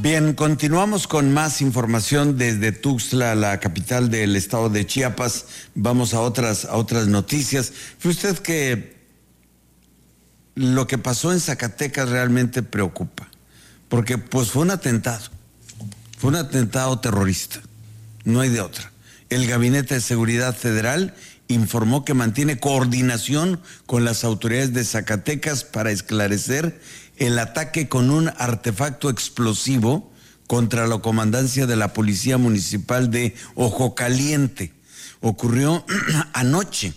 Bien, continuamos con más información desde Tuxtla, la capital del estado de Chiapas. Vamos a otras noticias. Fue usted que lo que pasó en Zacatecas realmente preocupa, porque pues fue un atentado terrorista, no hay de otra. El Gabinete de Seguridad Federal informó que mantiene coordinación con las autoridades de Zacatecas para esclarecer el ataque con un artefacto explosivo contra la comandancia de la Policía Municipal de Ojo Caliente. Ocurrió anoche,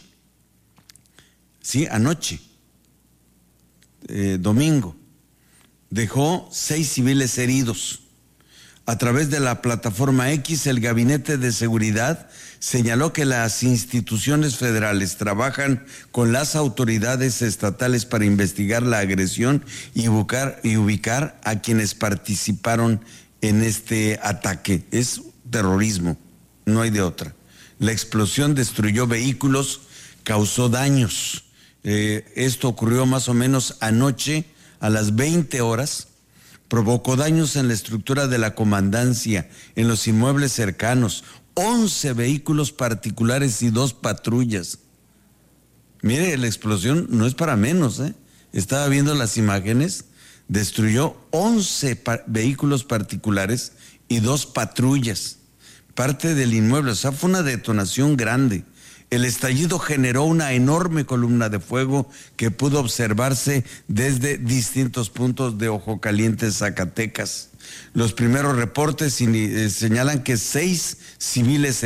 domingo. Dejó 6 civiles heridos. A través de la plataforma X, el Gabinete de Seguridad señaló que las instituciones federales trabajan con las autoridades estatales para investigar la agresión y ubicar a quienes participaron en este ataque. Es terrorismo, no hay de otra. La explosión destruyó vehículos, causó daños. Esto ocurrió más o menos anoche a las 20 horas. Provocó daños en la estructura de la comandancia, en los inmuebles cercanos, 11 vehículos particulares y 2 patrullas. Mire, la explosión no es para menos, ¿eh? Estaba viendo las imágenes, destruyó 11 vehículos particulares y 2 patrullas, parte del inmueble. O sea, fue una detonación grande. El estallido generó una enorme columna de fuego que pudo observarse desde distintos puntos de Ojo Caliente, Zacatecas. Los primeros reportes señalan que 6 civiles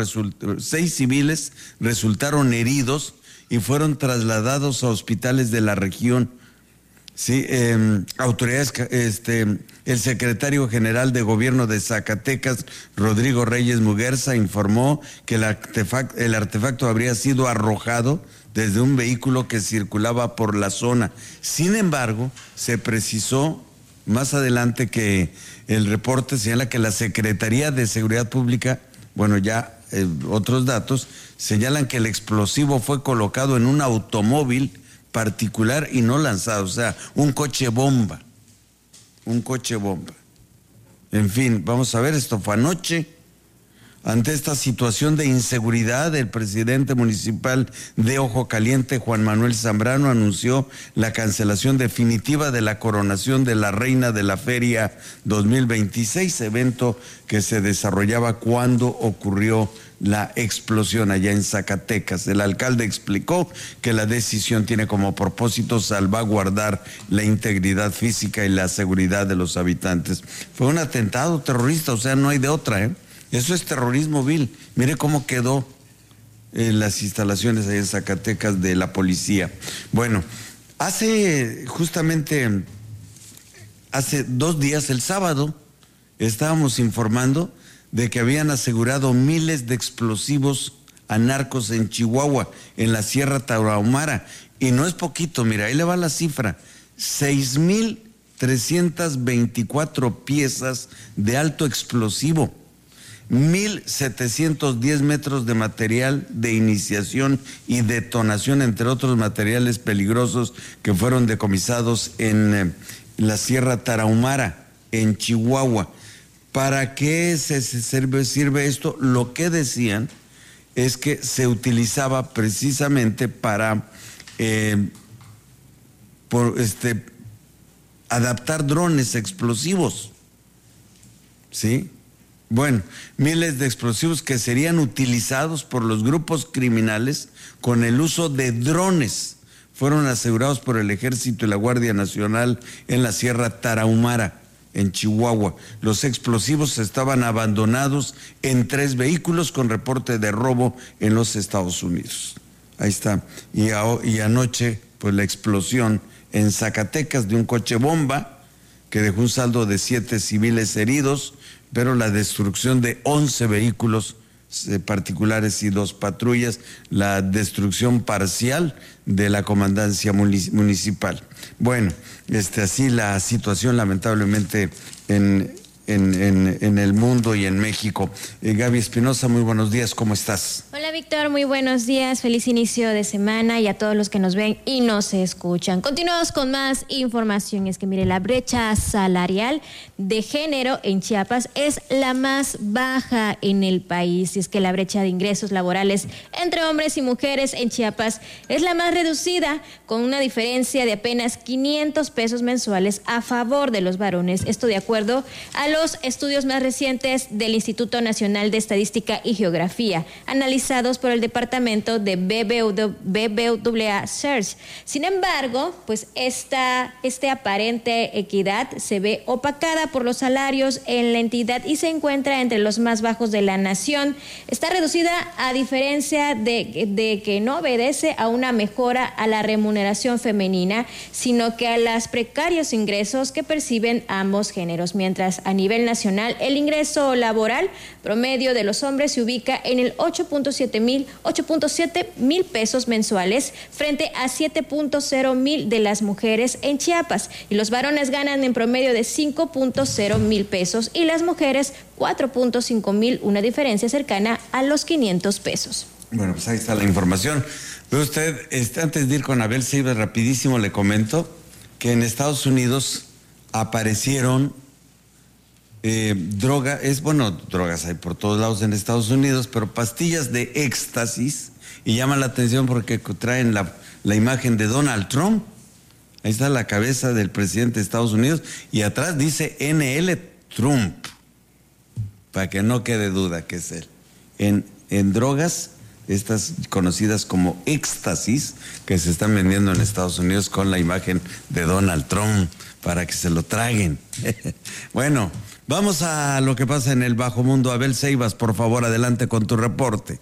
resultaron heridos y fueron trasladados a hospitales de la región. Sí, autoridades, el secretario general de gobierno de Zacatecas, Rodrigo Reyes Muguerza, informó que el artefacto habría sido arrojado desde un vehículo que circulaba por la zona. Sin embargo, se precisó más adelante que el reporte señala que la Secretaría de Seguridad Pública, otros datos, señalan que el explosivo fue colocado en un automóvil particular y no lanzado, o sea, un coche bomba. En fin, vamos a ver, esto fue anoche. Ante esta situación de inseguridad, el presidente municipal de Ojo Caliente, Juan Manuel Zambrano, anunció la cancelación definitiva de la coronación de la reina de la Feria 2026, evento que se desarrollaba cuando ocurrió la explosión allá en Zacatecas. El alcalde explicó que la decisión tiene como propósito salvaguardar la integridad física y la seguridad de los habitantes. Fue un atentado terrorista, o sea, no hay de otra, ¿eh? Eso es terrorismo vil. Mire cómo quedó las instalaciones ahí en Zacatecas de la policía. Bueno, hace 2 días, el sábado, estábamos informando de que habían asegurado miles de explosivos a narcos en Chihuahua, en la Sierra Tarahumara. Y no es poquito, mira, ahí le va la cifra. 6,324 piezas de alto explosivo. 1,710 metros de material de iniciación y detonación, entre otros materiales peligrosos que fueron decomisados en la Sierra Tarahumara, en Chihuahua. ¿Para qué sirve esto? Lo que decían es que se utilizaba precisamente para adaptar drones explosivos, ¿sí? Bueno, miles de explosivos que serían utilizados por los grupos criminales con el uso de drones fueron asegurados por el Ejército y la Guardia Nacional en la Sierra Tarahumara, en Chihuahua. Los explosivos estaban abandonados en 3 vehículos con reporte de robo en los Estados Unidos. Ahí está. Y anoche, pues la explosión en Zacatecas de un coche bomba que dejó un saldo de 7 civiles heridos, pero la destrucción de 11 vehículos particulares y 2 patrullas, la destrucción parcial de la comandancia municipal. Bueno, así la situación lamentablemente en en el mundo y en México. Gaby Espinosa, muy buenos días, ¿cómo estás? Hola Víctor, muy buenos días, feliz inicio de semana y a todos los que nos ven y nos escuchan. Continuamos con más información. Es que mire, la brecha salarial de género en Chiapas es la más baja en el país. Y es que la brecha de ingresos laborales entre hombres y mujeres en Chiapas es la más reducida, con una diferencia de apenas 500 pesos mensuales a favor de los varones. Esto de acuerdo a los estudios más recientes del Instituto Nacional de Estadística y Geografía, analizados por el departamento de BBVA Search. Sin embargo, pues esta aparente equidad se ve opacada por los salarios en la entidad y se encuentra entre los más bajos de la nación. Está reducida a diferencia de que no obedece a una mejora a la remuneración femenina, sino que a los precarios ingresos que perciben ambos géneros, mientras a nivel nacional el ingreso laboral promedio de los hombres se ubica en el 8.7 mil pesos mensuales frente a 7.0 mil de las mujeres en Chiapas, y los varones ganan en promedio de 5.0 mil pesos y las mujeres 4.5 mil, una diferencia cercana a los 500 pesos. Bueno, pues ahí está la información. Ve usted, antes de ir con Abel Seiba, rapidísimo le comento que en Estados Unidos aparecieron drogas hay por todos lados en Estados Unidos, pero pastillas de éxtasis, y llama la atención porque traen la imagen de Donald Trump. Ahí está la cabeza del presidente de Estados Unidos y atrás dice NL Trump, para que no quede duda que es él. En drogas, estas conocidas como éxtasis, que se están vendiendo en Estados Unidos con la imagen de Donald Trump, para que se lo traguen. Bueno, vamos a lo que pasa en el bajo mundo. Abel Seibas, por favor, adelante con tu reporte.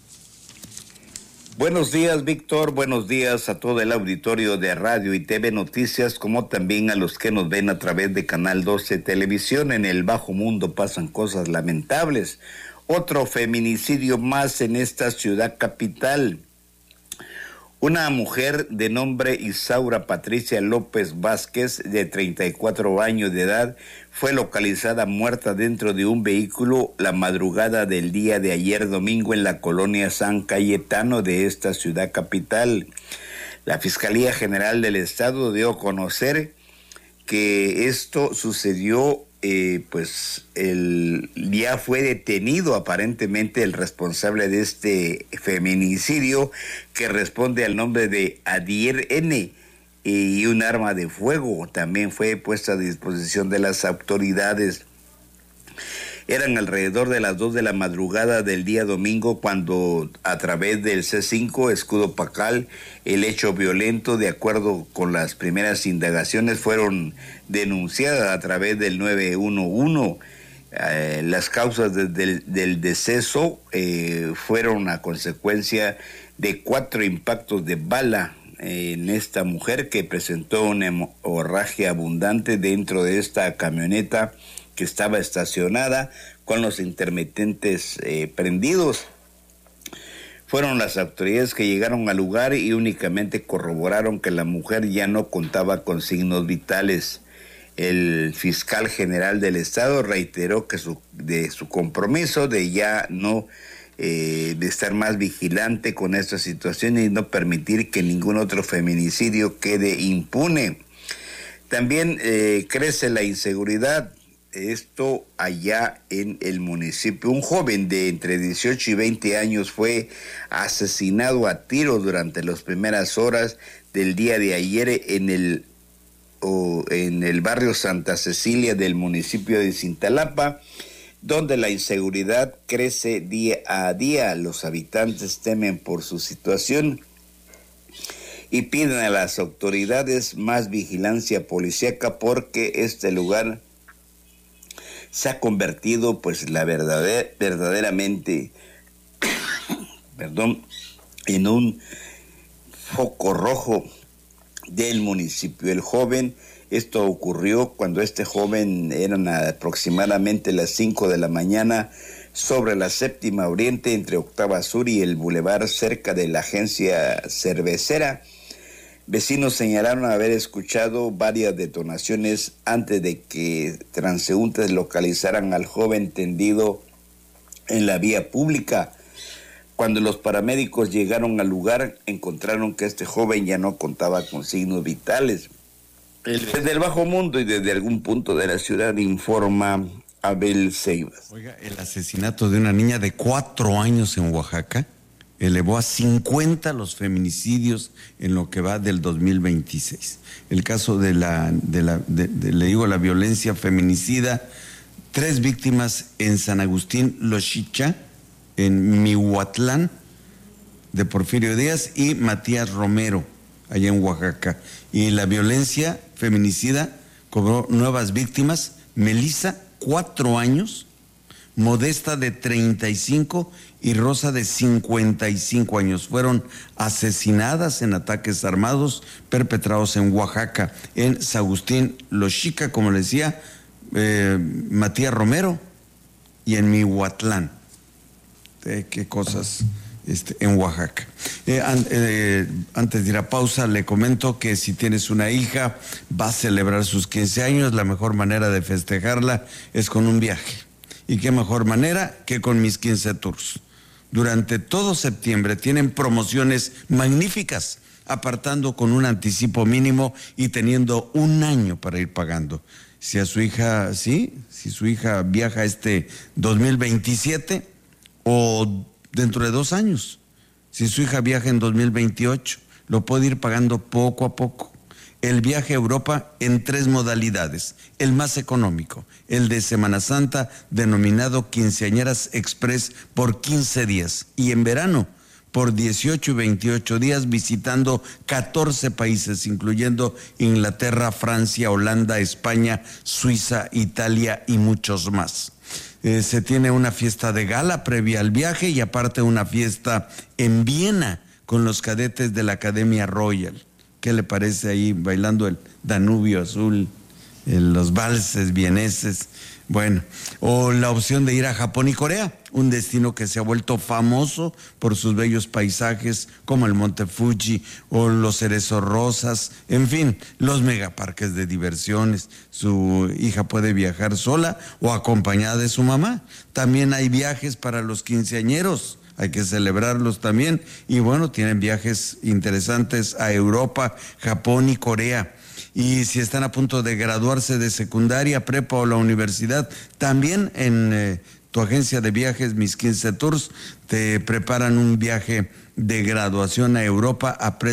Buenos días, Víctor. Buenos días a todo el auditorio de Radio y TV Noticias, como también a los que nos ven a través de Canal 12 Televisión. En el bajo mundo pasan cosas lamentables. Otro feminicidio más en esta ciudad capital. Una mujer de nombre Isaura Patricia López Vázquez, de 34 años de edad, fue localizada muerta dentro de un vehículo la madrugada del día de ayer domingo en la colonia San Cayetano de esta ciudad capital. La Fiscalía General del Estado dio a conocer que esto sucedió, ya fue detenido aparentemente el responsable de este feminicidio, que responde al nombre de Adier N., y un arma de fuego también fue puesta a disposición de las autoridades. Eran alrededor de las 2 de la madrugada del día domingo cuando, a través del C5 Escudo Pacal, el hecho violento, de acuerdo con las primeras indagaciones, fueron denunciadas a través del 911. Las causas del deceso fueron a consecuencia de 4 impactos de bala en esta mujer, que presentó una hemorragia abundante dentro de esta camioneta que estaba estacionada con los intermitentes prendidos. Fueron las autoridades que llegaron al lugar y únicamente corroboraron que la mujer ya no contaba con signos vitales. El fiscal general del estado reiteró que su compromiso de ya no de estar más vigilante con esta situación y no permitir que ningún otro feminicidio quede impune. También crece la inseguridad. Esto allá en el municipio. Un joven de entre 18 y 20 años fue asesinado a tiros durante las primeras horas del día de ayer en el barrio Santa Cecilia del municipio de Cintalapa, donde la inseguridad crece día a día. Los habitantes temen por su situación y piden a las autoridades más vigilancia policíaca, porque este lugar se ha convertido verdaderamente en un foco rojo del municipio. Esto ocurrió cuando este joven, eran aproximadamente las 5 de la mañana, sobre la Séptima Oriente entre Octava Sur y el Boulevard, cerca de la agencia cervecera. Vecinos señalaron haber escuchado varias detonaciones antes de que transeúntes localizaran al joven tendido en la vía pública. Cuando los paramédicos llegaron al lugar, encontraron que este joven ya no contaba con signos vitales. Desde el bajo mundo y desde algún punto de la ciudad informa Abel Ceibas. Oiga, el asesinato de una niña de 4 años en Oaxaca elevó a 50 los feminicidios en lo que va del 2026. El caso de la violencia feminicida, 3 víctimas en San Agustín Loxicha, en Mihuatlán, de Porfirio Díaz, y Matías Romero, allá en Oaxaca. Y la violencia feminicida cobró nuevas víctimas: Melissa, 4 años, Modesta, de 35, y Rosa, de 55 años. Fueron asesinadas en ataques armados perpetrados en Oaxaca, en San Agustín Loxica, como le decía, Matías Romero, y en Mihuatlán. Qué cosas en Oaxaca. Antes de ir a pausa, le comento que si tienes una hija, va a celebrar sus 15 años, la mejor manera de festejarla es con un viaje. Y qué mejor manera que con Mis 15 Tours. Durante todo septiembre tienen promociones magníficas, apartando con un anticipo mínimo y teniendo un año para ir pagando. Si su hija viaja este 2027 o dentro de 2 años, si su hija viaja en 2028, lo puede ir pagando poco a poco. El viaje a Europa en 3 modalidades. El más económico, el de Semana Santa, denominado Quinceañeras Express, por 15 días. Y en verano, por 18 y 28 días, visitando 14 países, incluyendo Inglaterra, Francia, Holanda, España, Suiza, Italia y muchos más. Se tiene una fiesta de gala previa al viaje y aparte una fiesta en Viena con los cadetes de la Academia Royal. ¿Qué le parece ahí bailando el Danubio Azul, los valses vieneses? Bueno, o la opción de ir a Japón y Corea, un destino que se ha vuelto famoso por sus bellos paisajes como el Monte Fuji o los cerezos rosas, en fin, los megaparques de diversiones. Su hija puede viajar sola o acompañada de su mamá. También hay viajes para los quinceañeros, hay que celebrarlos también. Y bueno, tienen viajes interesantes a Europa, Japón y Corea. Y si están a punto de graduarse de secundaria, prepa o la universidad, también en tu agencia de viajes Mis 15 Tours te preparan un viaje de graduación a Europa a